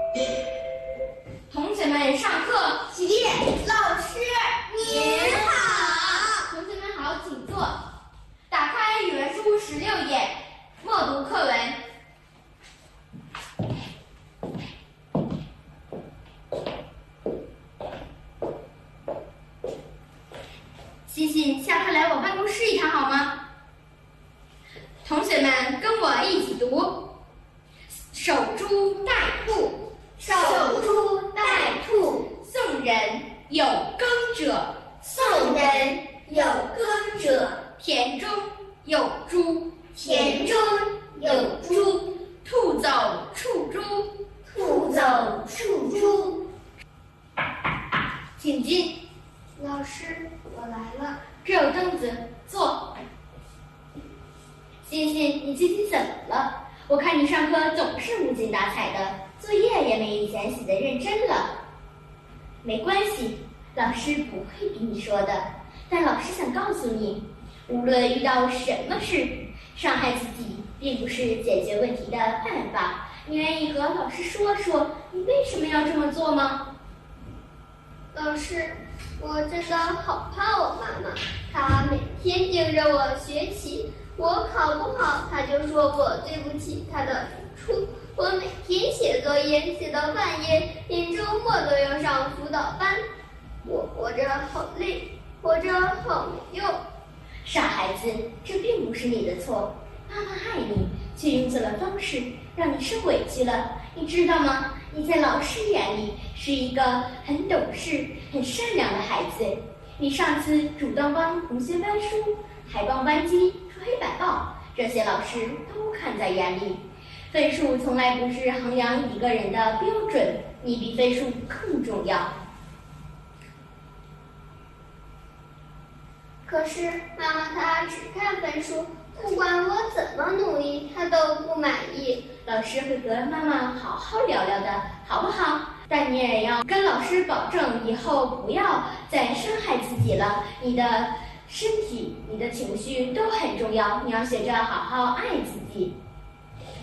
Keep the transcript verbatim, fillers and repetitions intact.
同学们，上课起立。 老师您好。 同学们好，请坐。打开语文书十六页，默读课文。欣欣，下课来我办公室一趟好吗？同学们跟我一起读：守株待兔， 守株待兔， 送人有耕者， 送人有耕者， 田中有猪， 田中有猪， 兔走触猪， 兔走触猪。 请进。 老师，我来了。 这有凳子，坐。欣欣，你最近怎么了？我看你上课总是无精打采的，作业也没以前写的认真了。没关系，老师不会逼你说的。但老师想告诉你，无论遇到什么事，伤害自己并不是解决问题的办法。你愿意和老师说说，你为什么要这么做吗？ 老师，我真的好怕我妈妈，她每天盯着我学习，我考不好，她就说我对不起她的付出。我每天写作业写到半夜，连周末都要上辅导班。我活着好累，活着好没用。 傻孩子，这并不是你的错。妈妈爱你，却用错了方式，让你受委屈了。你知道吗？你在老师眼里是一个很懂事、很善良的孩子。你上次主动帮同学搬书，还帮班级出黑板报，这些老师都看在眼里。分数从来不是衡量一个人的标准，你比分数更重要。 可是妈妈她只看分数，不管我怎么努力，她都不满意。 老师会和妈妈好好聊聊的，好不好？但你也要跟老师保证，以后不要再伤害自己了。你的身体、你的情绪都很重要，你要学着好好爱自己。